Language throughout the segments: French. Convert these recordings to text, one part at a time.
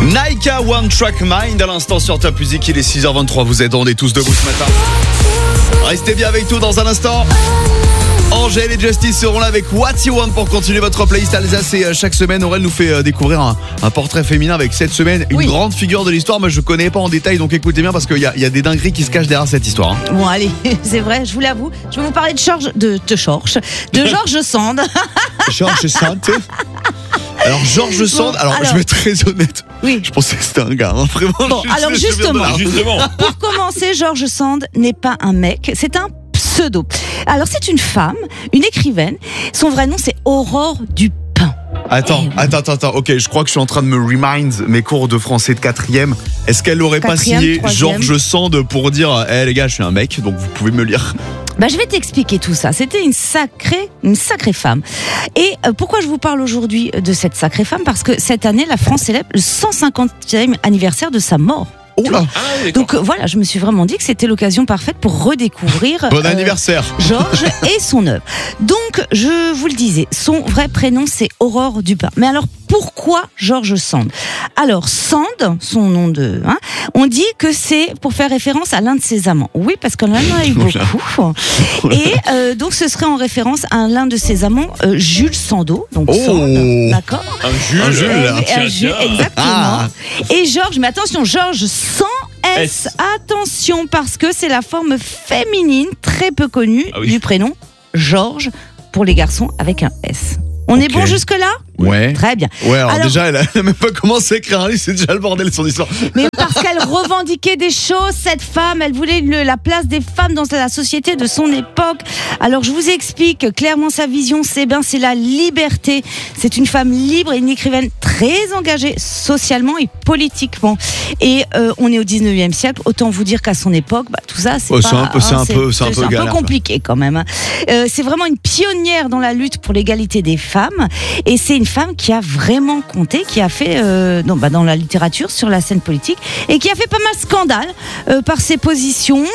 Naika One Track Mind à l'instant sur Top Music, il est 6h23, vous êtes, on est tous debout ce matin. Restez bien avec nous dans un instant. Angèle et Justice seront là avec What You Want pour continuer votre playlist Alsace. Et chaque semaine, Aurel nous fait découvrir un portrait féminin avec cette semaine une grande figure de l'histoire. Moi, je connais pas en détail, donc écoutez bien parce qu'il y a des dingueries qui se cachent derrière cette histoire. Hein. Bon, allez, c'est vrai, je vous l'avoue. Je vais vous parler de Georges Sand. Georges Sand. Alors Georges Sand, alors je vais être très honnête. Oui. Je pensais que c'était un gars, hein, vraiment. Bon, alors justement, pour commencer, Georges Sand n'est pas un mec, c'est un pseudo. Alors c'est une femme, une écrivaine. Son vrai nom c'est Aurore Dupin. Attends, ok, je crois que je suis en train de me remind mes cours de français de 4e. Est-ce qu'elle aurait pas signé Georges Sand pour dire les gars, je suis un mec, donc vous pouvez me lire? Je vais t'expliquer tout ça. C'était une sacrée femme. Et pourquoi je vous parle aujourd'hui de cette sacrée femme? Parce que cette année, la France célèbre le 150e anniversaire de sa mort. Oh là. Donc voilà, je me suis vraiment dit que c'était l'occasion parfaite pour redécouvrir bon anniversaire Georges et son œuvre. Donc je vous le disais, son vrai prénom c'est Aurore Dupin. Mais alors pourquoi Georges Sand? Alors Sand, son nom de on dit que c'est pour faire référence à l'un de ses amants. Oui, parce qu'on en a eu beaucoup. Et donc ce serait en référence à l'un de ses amants, Jules Sandeau. Donc Sand, d'accord. Un Jules, exactement. Et Georges, mais attention, Georges sans S. Attention, parce que c'est la forme féminine très peu connue du prénom Georges pour les garçons avec un S. On est bon jusque-là? Ouais. Très bien. Ouais, alors déjà, elle a même pas commencé à écrire un livre, c'est déjà le bordel son histoire. Mais parce qu'elle revendiquait des choses, cette femme, elle voulait la place des femmes dans la société de son époque. Alors je vous explique clairement sa vision, c'est la liberté. C'est une femme libre et une écrivaine très engagée socialement et politiquement. Et on est au 19e siècle, autant vous dire qu'à son époque, tout ça, c'est un peu compliqué quand même. C'est vraiment une pionnière dans la lutte pour l'égalité des femmes. Et c'est une femme qui a vraiment compté, qui a fait dans la littérature, sur la scène politique, et qui a fait pas mal de scandales par ses positions,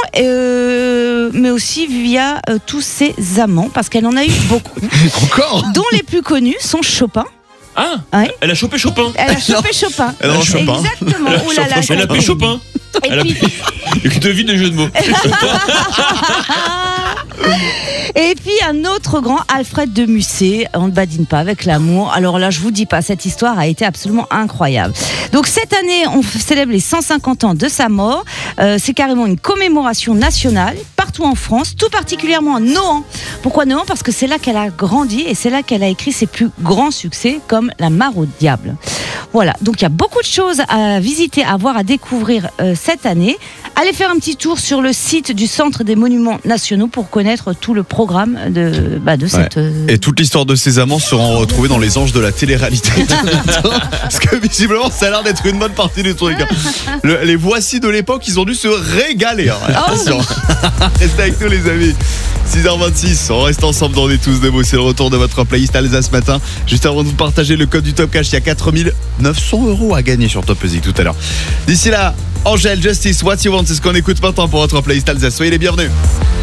mais aussi via tous ses amants, parce qu'elle en a eu beaucoup. Encore ? Dont les plus connus sont Chopin. Ah, elle a chopé Chopin. Elle a chopé Chopin. Elle a Chopin. Exactement. Elle a pris Chopin. Et puis devine les jeux de mots. Et puis un autre grand, Alfred de Musset, on ne badine pas avec l'amour. Alors là, je vous dis pas, cette histoire a été absolument incroyable. Donc cette année, on célèbre les 150 ans de sa mort. C'est carrément une commémoration nationale partout en France, tout particulièrement à Nohant. Pourquoi Nohant? Parce que c'est là qu'elle a grandi et c'est là qu'elle a écrit ses plus grands succès, comme La Mare au diable. Voilà, donc il y a beaucoup de choses à visiter, à voir, à découvrir cette année. Allez faire un petit tour sur le site du Centre des Monuments Nationaux pour connaître tout le programme de cette... Et toute l'histoire de ses amants seront retrouvées dans Les Anges de la télé-réalité. Parce que visiblement, ça a l'air d'être une bonne partie du truc. Les voici de l'époque, ils ont dû se régaler. Attention. Restez avec nous les amis. 6h26, on reste ensemble dans On est tous debout. C'est le retour de votre playlist Alsace ce matin. Juste avant de vous partager le code du Top Cash, il y a 4900 € à gagner sur Top Music tout à l'heure. D'ici là, Angèle, Justice, What You Want, c'est ce qu'on écoute maintenant pour votre playlist Alsace. Soyez les bienvenus.